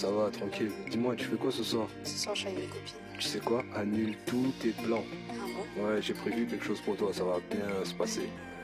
ça va, tranquille. Dis-moi, tu fais quoi ce soir? Ce soir, je suis avec mes copines. Tu sais quoi? Annule tous tes plans. Ah bon? Ouais, j'ai prévu quelque chose pour toi, ça va bien se passer.